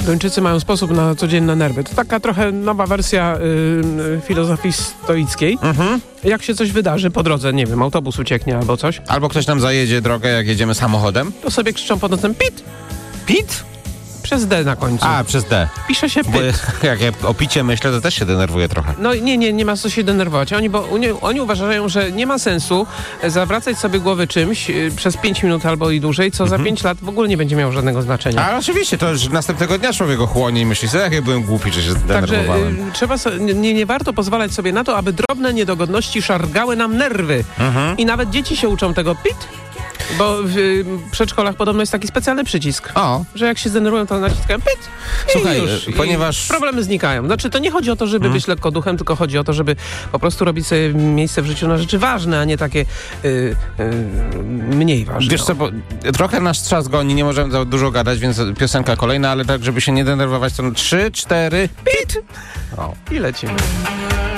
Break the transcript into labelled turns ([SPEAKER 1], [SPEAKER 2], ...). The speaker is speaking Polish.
[SPEAKER 1] Duńczycy mają sposób na codzienne nerwy. To taka trochę nowa wersja filozofii stoickiej. Jak się coś wydarzy po drodze, nie wiem, autobus ucieknie albo coś,
[SPEAKER 2] Albo ktoś nam zajedzie drogę, jak jedziemy samochodem.
[SPEAKER 1] to sobie krzyczą pod nosem PIT!
[SPEAKER 2] Pit?
[SPEAKER 1] Przez D na końcu.
[SPEAKER 2] A, przez D.
[SPEAKER 1] Pisze się
[SPEAKER 2] Bo
[SPEAKER 1] PIT.
[SPEAKER 2] jak ja o picie myślę, to też się denerwuję trochę.
[SPEAKER 1] No nie ma co się denerwować. Oni uważają, że nie ma sensu zawracać sobie głowy czymś przez 5 minut albo i dłużej, co za 5 lat w ogóle nie będzie miało żadnego znaczenia.
[SPEAKER 2] Ale oczywiście, to już następnego dnia człowiek ochłonie i myśli sobie, jak ja byłem głupi, że się
[SPEAKER 1] Także
[SPEAKER 2] zdenerwowałem.
[SPEAKER 1] nie warto pozwalać sobie na to, aby drobne niedogodności szargały nam nerwy. I nawet dzieci się uczą tego PIT, bo w przedszkolach podobno jest taki specjalny przycisk,
[SPEAKER 2] O,
[SPEAKER 1] że jak się zdenerwują, to naciskają PIT.
[SPEAKER 2] Słuchaj,
[SPEAKER 1] i już,
[SPEAKER 2] ponieważ-
[SPEAKER 1] i problemy znikają. Znaczy, to nie chodzi o to, żeby być lekkoduchem, tylko chodzi o to, żeby po prostu robić sobie miejsce w życiu na rzeczy ważne, a nie takie mniej ważne.
[SPEAKER 2] wiesz co, bo trochę nas czas goni, nie możemy za dużo gadać, więc piosenka kolejna, ale tak, żeby się nie denerwować, to 3, 4,
[SPEAKER 1] PIT!
[SPEAKER 2] o.
[SPEAKER 1] I lecimy.